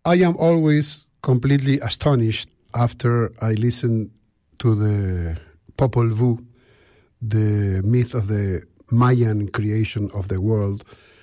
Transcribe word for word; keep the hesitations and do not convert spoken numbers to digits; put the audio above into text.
I am always completely astonished after I listen to the Popol Vuh, the myth of the Mayan creation of the world,